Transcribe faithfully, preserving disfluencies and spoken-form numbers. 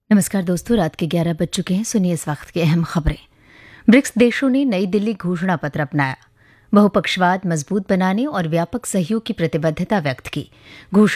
नमस्कार दोस्तों, रात के ग्यारह बज चुके हैं। सुनिए इस वक्त की अहम खबरें। ब्रिक्स देशों ने नई दिल्ली घोषणा पत्र अपनाया, बहुपक्षवाद मजबूत बनाने और व्यापक सहयोग की प्रतिबद्धता व्यक्त की। घोषणा